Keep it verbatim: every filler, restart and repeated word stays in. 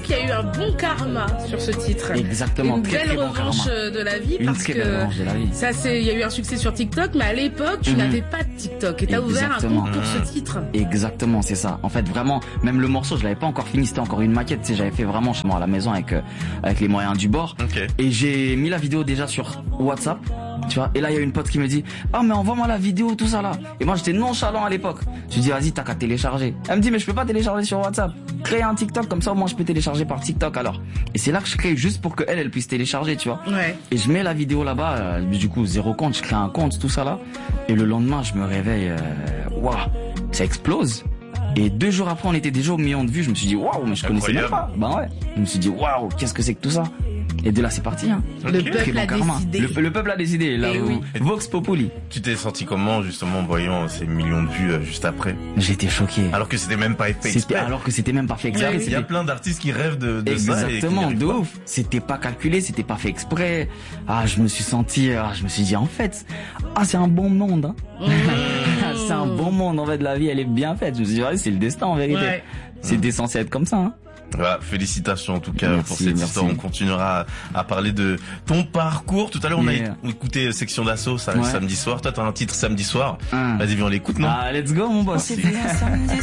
qu'il y a eu un bon karma sur ce titre. Exactement. Une très, belle très bon revanche karma. de la vie Une parce très que belle revanche de la vie. ça c'est, il y a eu un succès sur TikTok, mais à l'époque tu Mhm. n'avais pas de TikTok et t'as ouvert un Exactement. compte pour ce titre. Exactement, c'est ça. En fait, vraiment, même le morceau, je l'avais pas encore fini, c'était encore une maquette, tu sais, j'avais fait vraiment chez moi à la maison avec euh, avec les moyens du bord. Ok. Et j'ai mis la vidéo déjà sur WhatsApp, tu vois. Et là, il y a une pote qui me dit, ah mais envoie-moi la vidéo, tout ça là. Et moi, j'étais nonchalant à l'époque. Je lui dis, vas-y, t'as qu'à télécharger. Elle me dit, mais je peux pas télécharger sur WhatsApp. Crée un TikTok comme ça, au moins je peux télécharger par TikTok alors. Et c'est là que je crée juste pour que elle, elle puisse télécharger, tu vois. Ouais. Et je mets la vidéo là-bas, euh, du coup zéro compte, je crée un compte, tout ça là. Et le lendemain, je me réveille, waouh, wow, ça explose. Et deux jours après, on était déjà au million de vues. Je me suis dit waouh, mais je connaissais même pas. Bah ouais. Je me suis dit waouh, qu'est-ce que c'est que tout ça. Et de là, c'est parti. Hein. Le Ok. peuple a karma. décidé. Le, le peuple a décidé. Là, Eh où- oui. Vox Populi. Tu t'es senti comment justement en voyant ces millions de vues euh, juste après? J'étais choqué. Alors que c'était même pas fait C'était exprès. alors que c'était même pas fait exprès. Ouais, Il y a c'était- plein d'artistes qui rêvent de, de ça. et qui n'y Exactement, arrivent de pas. ouf. C'était pas calculé, c'était pas fait exprès. Ah, je me suis senti, ah, je me suis dit en fait, ah c'est un bon monde. Hein. Mmh. C'est un bon monde en fait, la vie elle est bien faite. Je me suis dit ouais, c'est le destin en vérité. Ouais. C'était censé être comme ça. Hein. Voilà, félicitations en tout cas Merci, pour cette merci. histoire. On continuera à, à parler de ton parcours. Tout à l'heure, on a Yeah. écouté Section d'Assaut ça, Ouais. samedi soir. Toi, t'as un titre samedi soir. Hein. Vas-y, viens, on l'écoute, non? Ah, let's go mon boss. Merci.